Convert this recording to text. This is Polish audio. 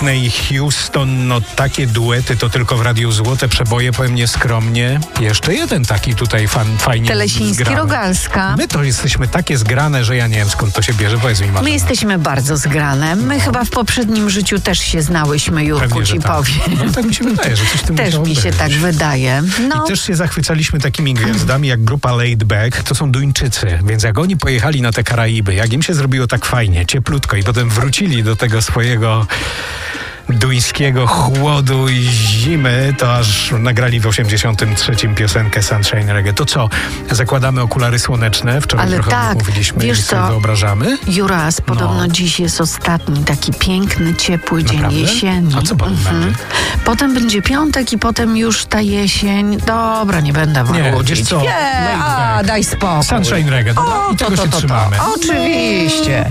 Whitney Houston, no takie duety to tylko w Radiu Złote Przeboje, powiem nieskromnie. Jeszcze jeden taki tutaj fajnie Telesiński-Rogalska. My to jesteśmy takie zgrane, że ja nie wiem skąd to się bierze, powiedz mi Marzena. My jesteśmy bardzo zgrane. My chyba w poprzednim życiu też się znałyśmy, Jurku, Pewnie, ci tak. powiem. No, tak mi się wydaje, że coś w tym Też musiało mi się być. tak wydaje. No. I też się zachwycaliśmy takimi gwiazdami jak grupa Laid Back. To są Duńczycy, więc jak oni pojechali na te Karaiby, jak im się zrobiło tak fajnie, cieplutko i potem wrócili do tego swojego duńskiego chłodu i zimy, to aż nagrali w 83 piosenkę Sunshine Reggae. To co? Zakładamy okulary słoneczne. Wczoraj Ale trochę tak, mówiliśmy i wiesz sobie co? wyobrażamy. Juras, podobno dziś jest ostatni taki piękny, ciepły dzień Naprawdę? jesienni. A co potem będzie? Potem będzie piątek i potem już ta jesień. Dobra, nie będę wam Nie, łudzić. wiesz co? Laid back. Daj spokój. Sunshine Reggae. I tego się trzymamy. Oczywiście.